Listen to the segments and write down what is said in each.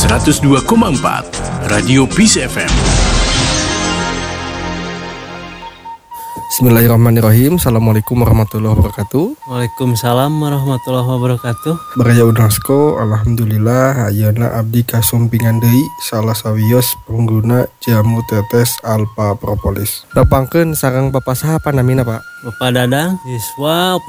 102,4 Radio Peace FM. Bismillahirrahmanirrahim. Assalamualaikum warahmatullahi wabarakatuh. Waalaikumsalam warahmatullahi wabarakatuh. Baraya unasko, alhamdulillah ayeuna abdi kasumpingan deui salah sawios pengguna jamu tetes Alpha Propolis. Dapangkeun sareng Bapak saha panamina, Pak? Bapak Dadang, siswa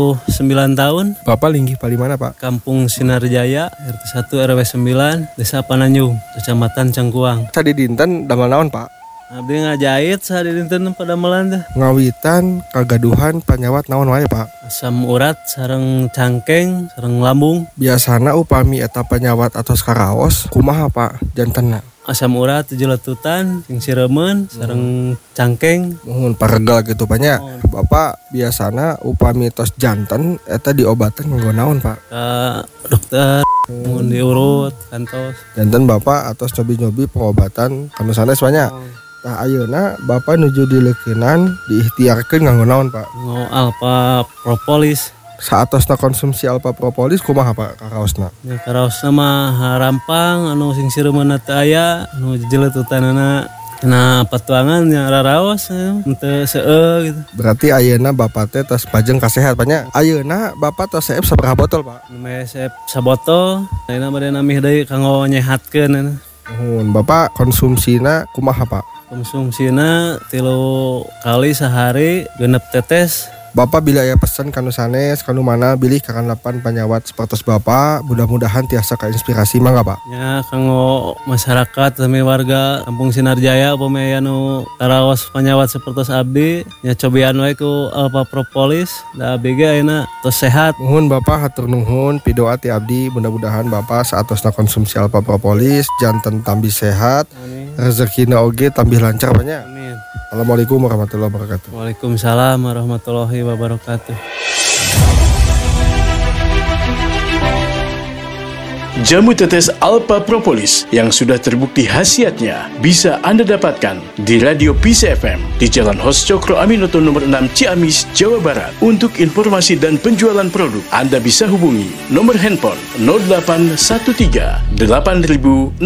49 tahun. Bapak linggih palimana, Pak? Kampung Sinarjaya, RT 1 RW 9, Desa Pananjung, Kecamatan Cangkuang. Tadi dinten damel naon, Pak? Abdi ngajahit sehari dinten pada melan teh. Ngawitan kagaduhan panyawat naon wae, Pak? Asam urat sareng cangkeng, sareng lambung. Biasana upami eta panyawat atos karaos, kumaha, Pak? Jantenna. Asam urat 7 letutan, sing siremen, sareng cangkeng. Mun paregal gitu banyak. Bapak biasana upami tos janten eta diobaten nganggo naon, Pak? Dokter mun diurut kantos. Janten Bapak atos nyobi-nyobi pengobatan kanu sanes banyak. Tah ayeuna Bapak nuju dileukeunnan diikhtiarkeun nganggo naon, Pak? Alpha Propolis. Saatosna konsumsi Alpha Propolis kumaha, Pak, karaosna? Ya karaosna mah rampang anu sing sireumna teu aya, anu jeletutanana na patuangan nya raraos teu seueur gitu. Berarti ayeuna Bapak teh tos pajeng kasehat banyak. Ayeuna Bapak tos saep sabaraha botol, Pak? Mesep sabotol, ayeuna bade namih deui kanggo nyehatkeun. Bapak konsumsina kumaha, Pak? Konsumsina 3 kali sehari 6 tetes. Bapak bila aya pesan kanu sanes kanu mana bilih kakanapan panyawat sapertos Bapak, mudah-mudahan tiasa kainspirasi mangga, Pak. Ya kanggo masyarakat sami warga Kampung Sinarjaya upami aya nu karaos panyawat sapertos abdi nya cobian wae ku Alpha Propolis da abdi ge ayeuna tos sehat. Nuhun Bapak, hatur nuhun pidoa ti abdi, mudah-mudahan Bapak saatosna konsumsi Alpha Propolis janten tambih sehat, rezekina oge tambih lancar banyak. Amin. Assalamualaikum warahmatullahi wabarakatuh. Waalaikumsalam warahmatullahi wabarakatuh. Jamu tetes Alpha Propolis yang sudah terbukti khasiatnya bisa Anda dapatkan di Radio Peace FM di Jalan Hos Cokro Aminoto nomor 6 Ciamis, Jawa Barat. Untuk informasi dan penjualan produk, Anda bisa hubungi nomor handphone 0813 8000 6860.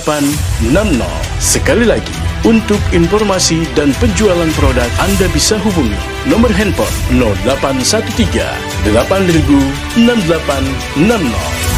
Sekali lagi, untuk informasi dan penjualan produk, Anda bisa hubungi nomor handphone 0813 8000 6860.